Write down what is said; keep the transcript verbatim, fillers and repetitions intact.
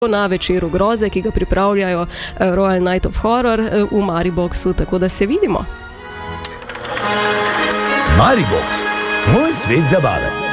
na večeru groze, ki ga pripravljajo Royal Night of Horror v Mariboxu, tako da se vidimo. Maribox, moj svet zabave.